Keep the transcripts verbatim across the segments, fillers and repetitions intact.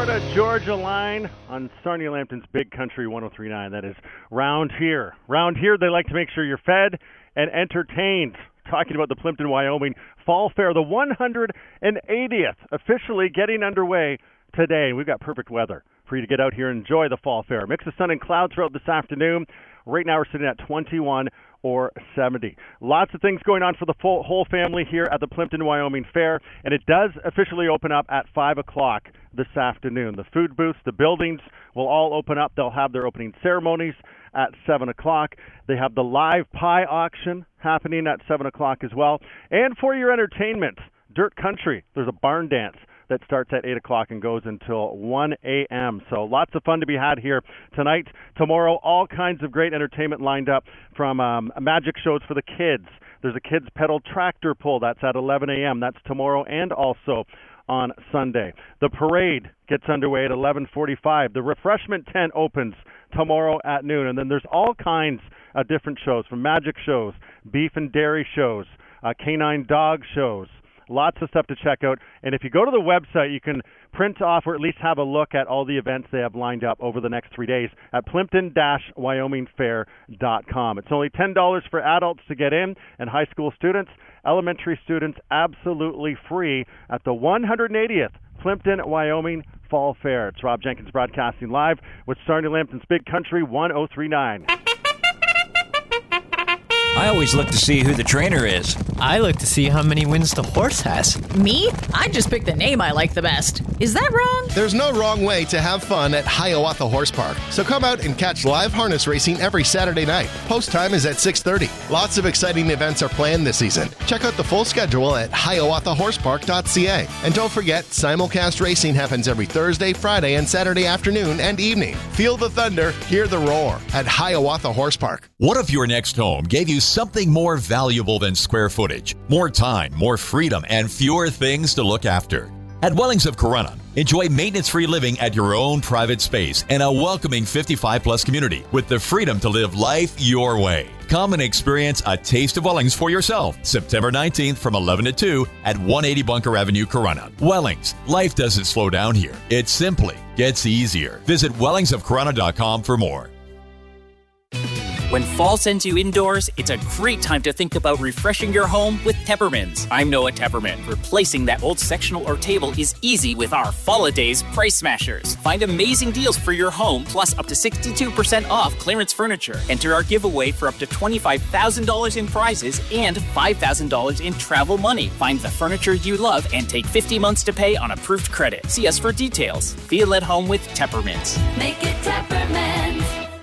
Florida Georgia line on Sarnia Lambton's Big Country one oh three point nine. That is Round Here. Round Here, they like to make sure you're fed and entertained. Talking about the Plimpton, Wyoming Fall Fair, the one hundred eightieth, officially getting underway today. We've got perfect weather for you to get out here and enjoy the Fall Fair. Mix of sun and clouds throughout this afternoon. Right now we're sitting at twenty-one or seventy. Lots of things going on for the full, whole family here at the Plimpton, Wyoming Fair, and it does officially open up at five o'clock this afternoon. The food booths, the buildings will all open up. They'll have their opening ceremonies at seven o'clock. They have the live pie auction happening at seven o'clock as well. And for your entertainment, Dirt Country, there's a barn dance that starts at eight o'clock and goes until one a.m. So lots of fun to be had here tonight. Tomorrow, all kinds of great entertainment lined up, from um, magic shows for the kids. There's a kids pedal tractor pull. That's at eleven a.m. That's tomorrow and also on Sunday. The parade gets underway at eleven forty-five. The refreshment tent opens tomorrow at noon. And then there's all kinds of different shows, from magic shows, beef and dairy shows, uh, canine dog shows. Lots of stuff to check out. And if you go to the website, you can print off or at least have a look at all the events they have lined up over the next three days at plimpton dash wyoming fair dot com. It's only ten dollars for adults to get in, and high school students, elementary students, absolutely free at the one hundred eightieth Plimpton, Wyoming Fall Fair. It's Rob Jenkins broadcasting live with Sarnia Lambton's Big Country one oh three point nine. I always look to see who the trainer is. I look to see how many wins the horse has. Me? I just pick the name I like the best. Is that wrong? There's no wrong way to have fun at Hiawatha Horse Park. So come out and catch live harness racing every Saturday night. Post time is at six thirty. Lots of exciting events are planned this season. Check out the full schedule at hiawatha horse park dot c a. And don't forget, simulcast racing happens every Thursday, Friday, and Saturday afternoon and evening. Feel the thunder, hear the roar at Hiawatha Horse Park. What if your next home gave you something more valuable than square footage? More time, more freedom, and fewer things to look after. At Wellings of Corunna, enjoy maintenance-free living at your own private space and a welcoming fifty-five plus community with the freedom to live life your way. Come and experience a taste of Wellings for yourself, September nineteenth from eleven to two at one eighty Bunker Avenue, Corunna. Wellings, life doesn't slow down here. It simply gets easier. Visit wellings of corunna dot com for more. When fall sends you indoors, it's a great time to think about refreshing your home with Teppermans. I'm Noah Tepperman. Replacing that old sectional or table is easy with our Fall-a-Days Price Smashers. Find amazing deals for your home, plus up to sixty-two percent off clearance furniture. Enter our giveaway for up to twenty-five thousand dollars in prizes and five thousand dollars in travel money. Find the furniture you love and take fifty months to pay on approved credit. See us for details. Feel at home with Teppermans. Make it Teppermans.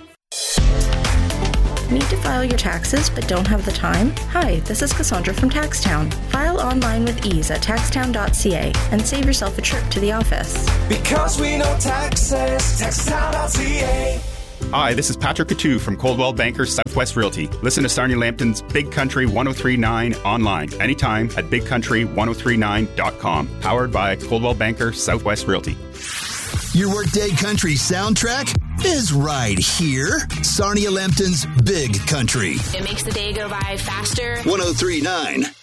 Need to file your taxes but don't have the time? Hi, this is Cassandra from Taxtown. File online with ease at taxtown dot c a and save yourself a trip to the office. Because we know taxes, taxtown dot c a. Hi, this is Patrick Coutu from Coldwell Banker Southwest Realty. Listen to Sarnia Lambton's Big Country one oh three point nine online anytime at big country ten thirty-nine dot com. Powered by Coldwell Banker Southwest Realty. Your workday country soundtrack is right here. Sarnia Lambton's Big Country. It makes the day go by faster. one oh three point nine.